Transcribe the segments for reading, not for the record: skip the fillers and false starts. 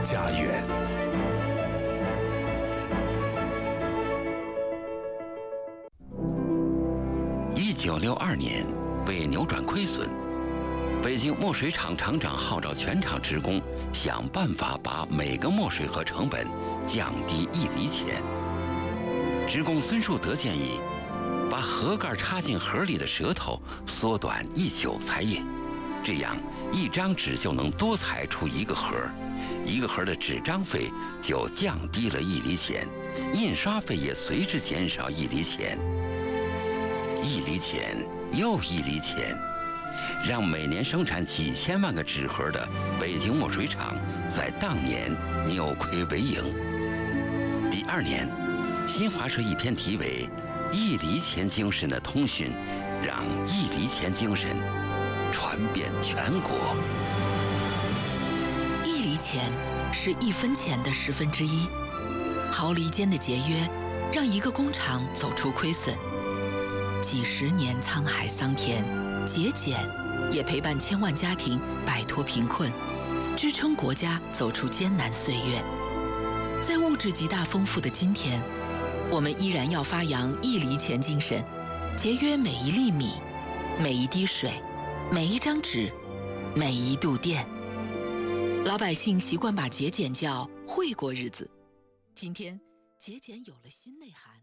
家园。 1962年，为扭转亏损，北京墨水厂厂长号召全厂职工想办法把每个墨水盒成本降低1厘钱。职工孙树德建议，把盒盖插进盒里的舌头缩短1韭菜叶，这样一张纸就能多裁出1个盒，一个盒的纸张费就降低了1厘钱，印刷费也随之减少1厘钱。1厘钱又1厘钱，让每年生产几千万个纸盒的北京墨水厂在当年扭亏为盈。第2年，新华社一篇题为“1厘钱精神”的通讯，让1厘钱精神传遍全国。 1厘钱是1分钱的1/10，毫厘间的节约让一个工厂走出亏损。几十年沧海桑田，节俭也陪伴千万家庭摆脱贫困，支撑国家走出艰难岁月。在物质极大丰富的今天，我们依然要发扬1厘钱精神，节约每1粒米、每1滴水、每1张纸、每1度电。老百姓习惯把节俭叫会过日子，今天节俭有了新内涵。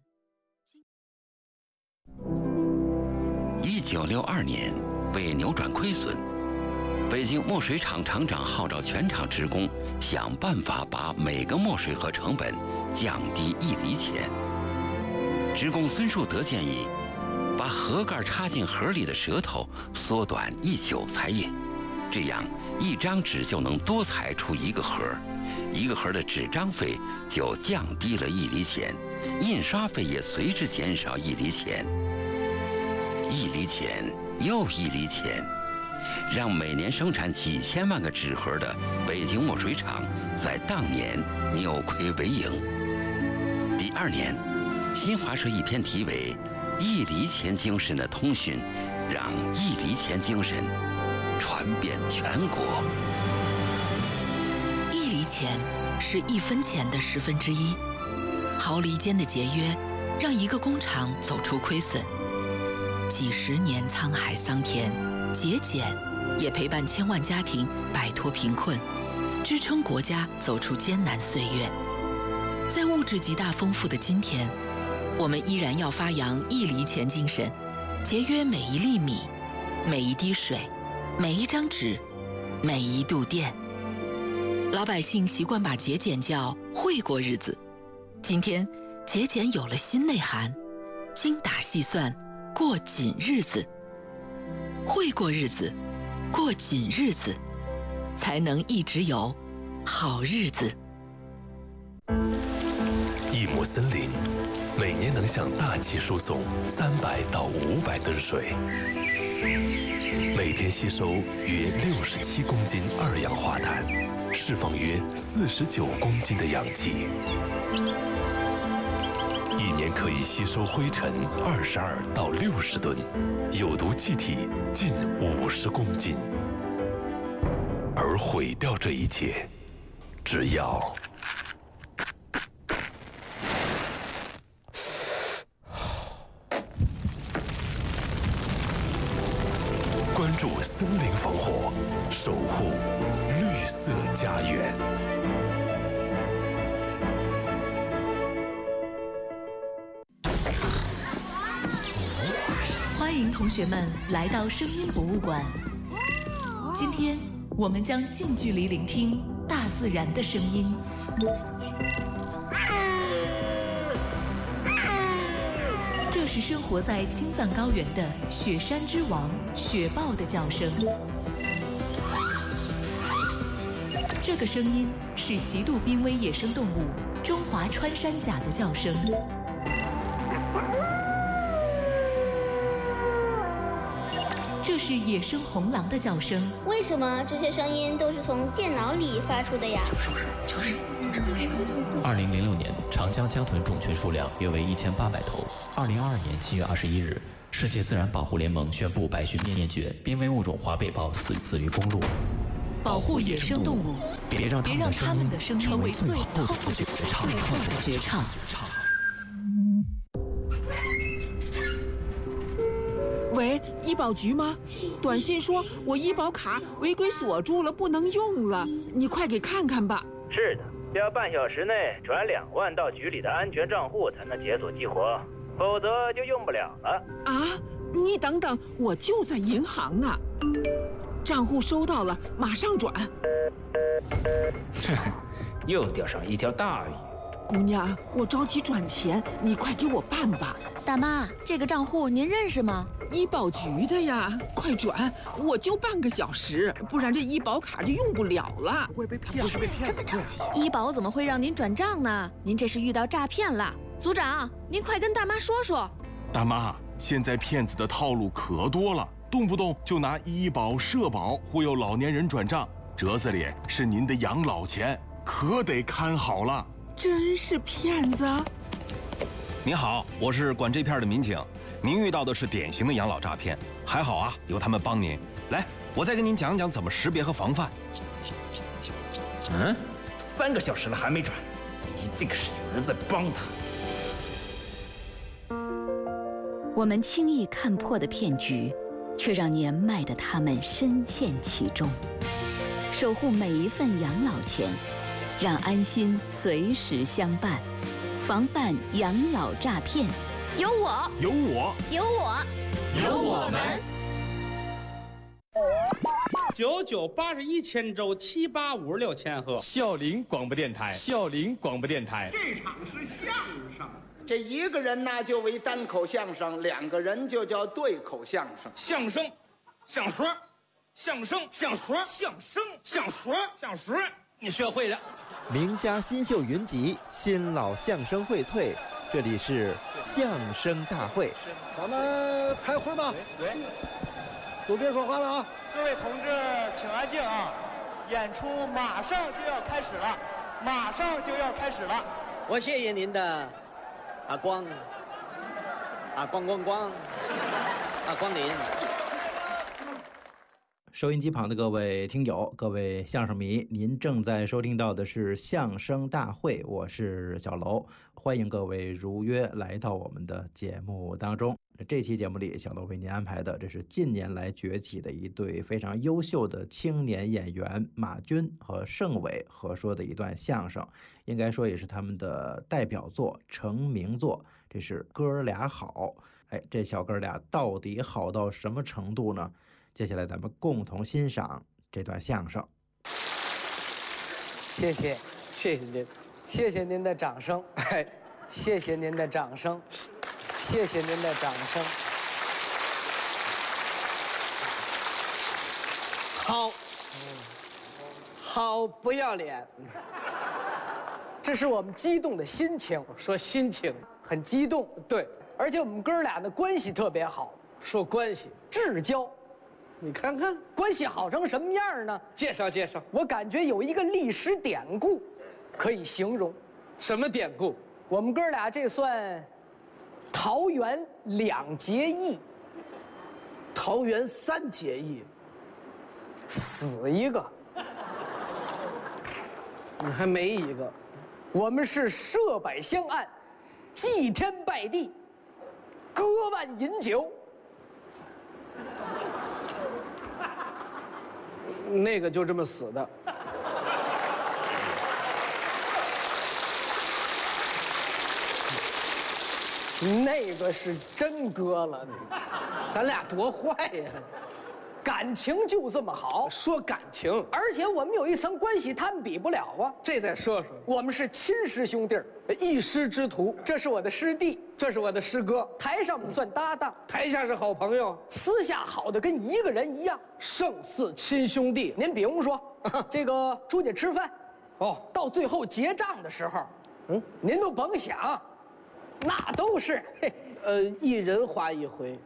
1962年，为扭转亏损，北京墨水厂厂长号召全厂职工想办法把每个墨水盒成本降低1厘钱。职工孙树德建议，把盒盖插进盒里的舌头缩短1韭菜叶，这样一张纸就能多裁出1个盒，一个盒的纸张费就降低了1厘钱，印刷费也随之减少1厘钱。1厘钱又1厘钱，让每年生产几千万个纸盒的北京墨水厂在当年扭亏为盈。第2年，新华社一篇题为“1厘钱精神”的通讯，让1厘钱精神传遍全国。 1厘钱是1分钱的1/10，毫厘间的节约让一个工厂走出亏损。几十年沧海桑田，节俭也陪伴千万家庭摆脱贫困，支撑国家走出艰难岁月。在物质极大丰富的今天，我们依然要发扬1厘钱精神，节约每1粒米、每1滴水、每1张纸、每1度电。老百姓习惯把节俭叫会过日子，今天节俭有了新内涵，精打细算过紧日子，会过日子，过紧日子，才能一直有好日子。 一亩森林每年能向大气输送300到500吨水，每天吸收约67公斤二氧化碳，释放约49公斤的氧气。一年可以吸收灰尘22到60吨，有毒气体近50公斤。而毁掉这一切，只要关注森林防火，守护绿色家园。 欢迎同学们来到声音博物馆。今天我们将近距离聆听大自然的声音。这是生活在青藏高原的雪山之王雪豹的叫声。这个声音是极度濒危野生动物中华穿山甲的叫声。这是野生红狼的叫声。 为什么这些声音都是从电脑里发出的呀 ？2006年，长江江豚种群数量约为1800头。2022年7月21日，世界自然保护联盟宣布白须灭绝，濒危物种华北豹死于公路。 保护野生动物， 别让他们的声音成为最后的绝唱。 喂，医保局吗？短信说我医保卡违规锁住了，不能用了，你快给看看吧。 是的，要半小时内转2万到局里的安全账户才能解锁激活，否则就用不了了。 啊，你等等，我就在银行呢。账户收到了，马上转。 又钓上一条大鱼。 姑娘，我着急转钱，你快给我办吧。 大妈，这个账户您认识吗？ 医保局的呀，快转！我就半个小时，不然这医保卡就用不了了。 会被骗，不是被骗， 这么着急？医保怎么会让您转账呢？您这是遇到诈骗了。组长，您快跟大妈说说。 大妈，现在骗子的套路可多了，动不动就拿医保、社保忽悠老年人转账，折子里是您的养老钱，可得看好了。 真是骗子！ 您好，我是管这片的民警。您遇到的是典型的养老诈骗，还好啊，有他们帮您。来，我再跟您讲讲怎么识别和防范。 3个小时了还没转，一定是有人在帮他。 我们轻易看破的骗局，却让年迈的他们深陷其中。守护每一份养老钱，让安心随时相伴，防范养老诈骗。有我， 有我， 有我， 有我们。 9981千周7856千赫。 孝陵广播电台，孝陵广播电台。 这场是相声，这一个人呢就为单口相声，2个人就叫对口相声。 相声，相说，相声，相说，相声，相说，相说，你学会了。 名家新秀云集，新老相声荟萃。这里是相声大会， 咱们开会吧。 对， 都别说话了啊！ 各位同志，请安静啊！演出马上就要开始了，马上就要开始了。 我谢谢您的光临。 收音机旁的各位听友，各位相声迷，您正在收听到的是相声大会，我是小楼，欢迎各位如约来到我们的节目当中。这期节目里，小楼为您安排的，这是近年来崛起的一对非常优秀的青年演员马军和盛伟合说的一段相声，应该说也是他们的代表作、成名作。这是哥俩好，这小哥俩到底好到什么程度呢？接下来咱们共同欣赏这段相声。 谢谢您，谢谢您的掌声，谢谢您的掌声，谢谢您的掌声。好不要脸，这是我们激动的心情。 说心情很激动， 对， 而且我们哥俩的关系特别好。 说关系至交。 你看看关系好成什么样呢？ 介绍介绍。 我感觉有一个历史典故可以形容。 什么典故？ 我们哥俩这算桃园2结义， 桃园3结义， 死一个， 你还没一个。 我们是设摆香案，祭天拜地，割腕饮酒。 那个就这么死的。 那个是真割了， 咱俩多坏呀！ 感情就这么好， 说感情， 而且我们有一层关系，他们比不了啊。 这再说说， 我们是亲师兄弟， 一师之徒。 这是我的师弟， 这是我的师哥。 台上我们算搭档， 台下是好朋友， 私下好的跟一个人一样， 胜似亲兄弟。 您比方说，这个出去吃饭，到最后结账的时候，您都甭想，那都是， 一人花一回。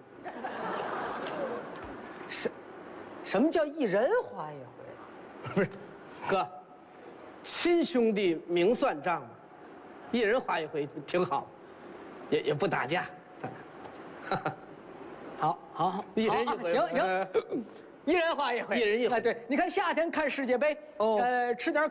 什么叫一人花一回？ 不是，哥，亲兄弟明算账嘛，一人花一回挺好，也不打架，咱俩。 好， 一人一回。 行， 一人花一回。 一人一回。 哎，对，你看夏天看世界杯，吃点